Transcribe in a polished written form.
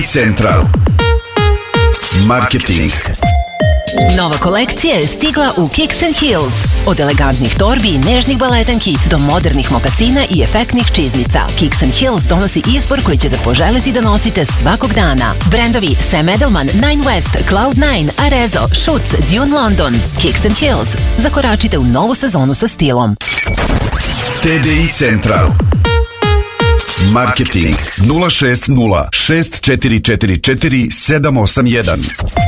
Central Marketing. Nova kolekcija je stigla u Kicks and Heels. Od elegantnih torbi i nežnih baletanki do modernih mokasina i efektnih čizmica. Kicks and Heels donosi izbor koji ćete poželiti da nosite svakog dana. Brendovi Sam Edelman, Nine West, Cloud9, Arezzo, Schutz, Dune London. Kicks and Heels. Zakoračite u novu sezonu sa stilom. TDI Central Marketing 060 6444 781.